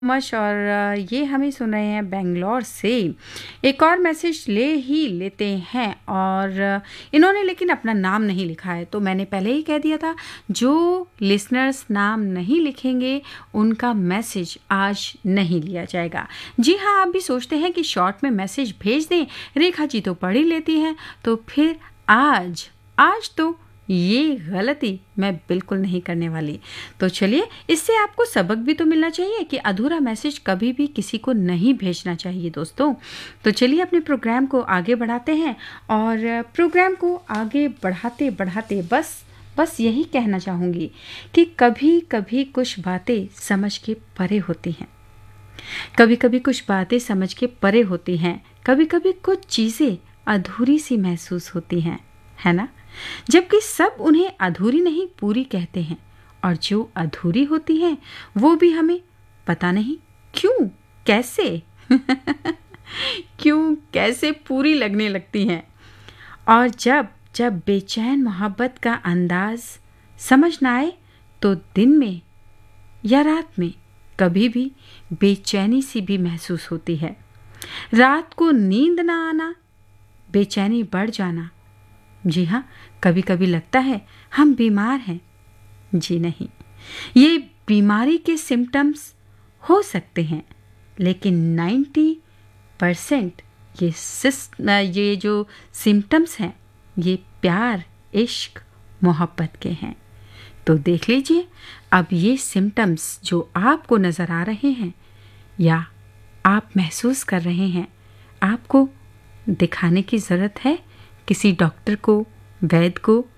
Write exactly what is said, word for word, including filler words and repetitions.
Much और अ, ये हमें सुन रहे हैं बेंगलोर से। एक और मैसेज ले ही लेते हैं और अ, इन्होंने लेकिन अपना नाम नहीं लिखा है, तो मैंने पहले ही कह दिया था जो लिसनर्स नाम नहीं लिखेंगे उनका मैसेज आज नहीं लिया जाएगा। जी हाँ, आप भी सोचते हैं कि शॉर्ट में मैसेज भेज दें, रेखा जी तो पढ़ ही लेती हैं, तो फिर आज आज तो ये गलती मैं बिल्कुल नहीं करने वाली। तो चलिए, इससे आपको सबक भी तो मिलना चाहिए कि अधूरा मैसेज कभी भी किसी को नहीं भेजना चाहिए दोस्तों। तो चलिए अपने प्रोग्राम को आगे बढ़ाते हैं और प्रोग्राम को आगे बढ़ाते बढ़ाते बस बस यही कहना चाहूँगी कि कभी कभी कुछ बातें समझ के परे होती हैं। कभी कभी कुछ बातें समझ के परे होती हैं। कभी कभी कुछ चीज़ें अधूरी सी महसूस होती हैं, है ना? जबकि सब उन्हें अधूरी नहीं पूरी कहते हैं, और जो अधूरी होती हैं वो भी हमें पता नहीं क्यों कैसे क्यों कैसे पूरी लगने लगती हैं। और जब जब बेचैन मोहब्बत का अंदाज समझ ना आए तो दिन में या रात में कभी भी बेचैनी सी भी महसूस होती है। रात को नींद ना आना, बेचैनी बढ़ जाना। जी हाँ, कभी कभी लगता है हम बीमार हैं। जी नहीं, ये बीमारी के सिम्टम्स हो सकते हैं, लेकिन नब्बे परसेंट ये सिस ये जो सिम्टम्स हैं ये प्यार, इश्क, मोहब्बत के हैं। तो देख लीजिए, अब ये सिम्टम्स जो आपको नज़र आ रहे हैं या आप महसूस कर रहे हैं, आपको दिखाने की ज़रूरत है किसी डॉक्टर को, वैद्य को,